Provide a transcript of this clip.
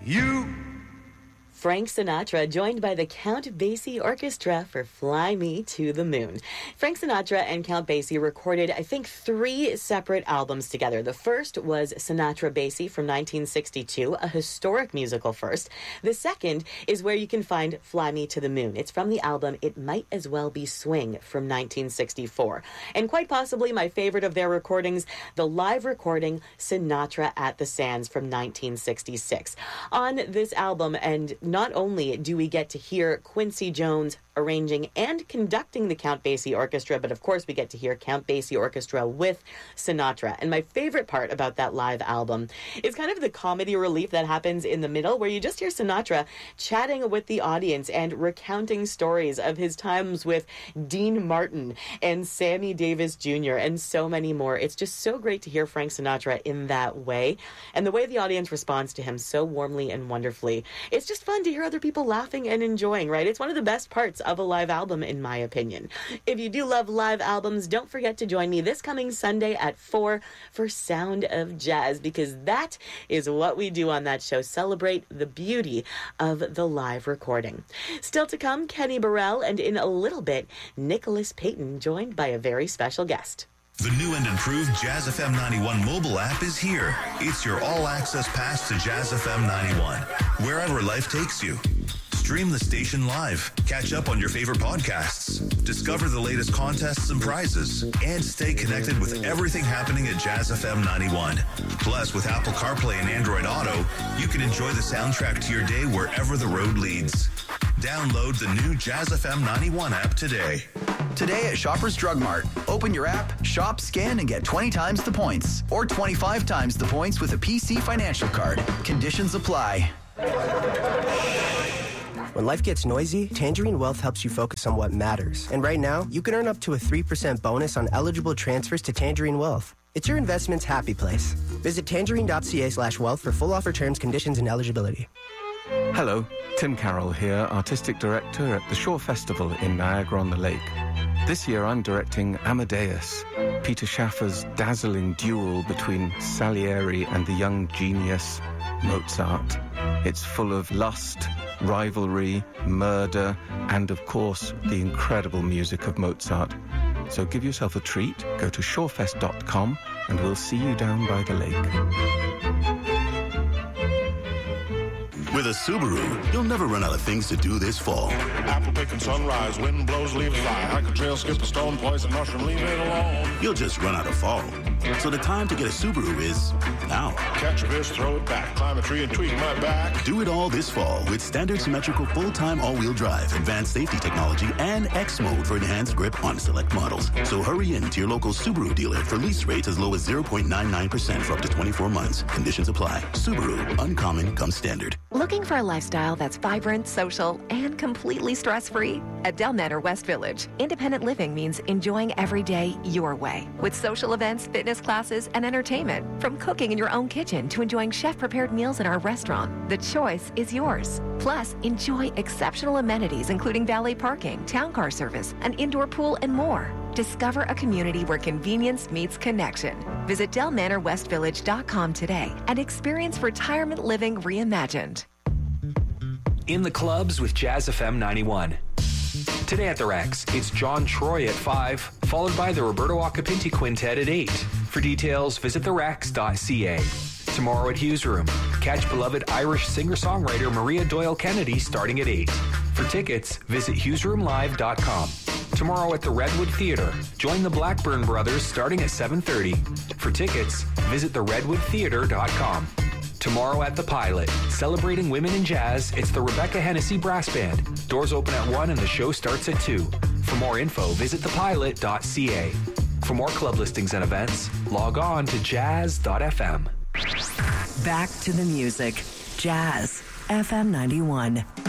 You. Frank Sinatra joined by the Count Basie Orchestra for Fly Me to the Moon. Frank Sinatra and Count Basie recorded, I think, 3 separate albums together. The first was Sinatra Basie from 1962, a historic musical first. The second is where you can find Fly Me to the Moon. It's from the album It Might As Well Be Swing from 1964. And quite possibly my favorite of their recordings, the live recording Sinatra at the Sands from 1966. On this album, and not only do we get to hear Quincy Jones arranging and conducting the Count Basie Orchestra, but of course we get to hear Count Basie Orchestra with Sinatra. And my favorite part about that live album is kind of the comedy relief that happens in the middle, where you just hear Sinatra chatting with the audience and recounting stories of his times with Dean Martin and Sammy Davis Jr. and so many more. It's just so great to hear Frank Sinatra in that way, and the way the audience responds to him so warmly and wonderfully. It's just fun to hear other people laughing and enjoying, right? It's one of the best parts of a live album, in my opinion. If you do love live albums, don't forget to join me this coming Sunday at 4 for Sound of Jazz, because that is what we do on that show, celebrate the beauty of the live recording. Still to come, Kenny Burrell, and in a little bit, Nicholas Payton, joined by a very special guest. The new and improved Jazz FM 91 mobile app is here. It's your all-access pass to Jazz FM 91, wherever life takes you. Stream the station live, catch up on your favorite podcasts, discover the latest contests and prizes, and stay connected with everything happening at Jazz FM 91. Plus, with Apple CarPlay and Android Auto, you can enjoy the soundtrack to your day wherever the road leads. Download the new Jazz FM 91 app today. Today at Shoppers Drug Mart. Open your app, shop, scan, and get 20 times the points. Or 25 times the points with a PC financial card. Conditions apply. When life gets noisy, Tangerine Wealth helps you focus on what matters. And right now, you can earn up to a 3% bonus on eligible transfers to Tangerine Wealth. It's your investment's happy place. Visit tangerine.ca/wealth for full offer terms, conditions, and eligibility. Hello, Tim Carroll here, Artistic Director at the Shore Festival in Niagara-on-the-Lake. This year I'm directing Amadeus, Peter Schaffer's dazzling duel between Salieri and the young genius Mozart. It's full of lust, rivalry, murder, and of course, the incredible music of Mozart. So give yourself a treat, go to shorefest.com, and we'll see you down by the lake. With a Subaru, you'll never run out of things to do this fall. Apple picking sunrise, wind blows, leaves fly. Hike a trail, skip a stone, poison mushroom, leave it alone. You'll just run out of fall. So the time to get a Subaru is now. Catch a fish, throw it back, climb a tree and tweak my back. Do it all this fall with standard symmetrical full-time all-wheel drive, advanced safety technology, and X mode for enhanced grip on select models. So hurry in to your local Subaru dealer for lease rates as low as 0.99% for up to 24 months. Conditions apply. Subaru, uncommon comes standard. Looking for a lifestyle that's vibrant, social, and completely stress-free? At Del Manor West Village, independent living means enjoying every day your way. With social events, fitness classes, and entertainment. From cooking in your own kitchen to enjoying chef-prepared meals in our restaurant, the choice is yours. Plus, enjoy exceptional amenities including valet parking, town car service, an indoor pool, and more. Discover a community where convenience meets connection. Visit DelManorWestVillage.com today and experience retirement living reimagined. In the clubs with Jazz FM 91. Today at the Rex, it's John Troy at 5, followed by the Roberto Acapinti Quintet at 8. For details, visit therex.ca. Tomorrow at Hughes Room, catch beloved Irish singer-songwriter Maria Doyle Kennedy starting at 8. For tickets, visit hughesroomlive.com. Tomorrow at the Redwood Theatre, join the Blackburn Brothers starting at 7:30. For tickets, visit theredwoodtheatre.com. Tomorrow at the Pilot, celebrating women in jazz, it's the Rebecca Hennessy Brass Band. Doors open at 1 and the show starts at 2. For more info, visit thepilot.ca. For more club listings and events, log on to jazz.fm. Back to the music. Jazz FM 91.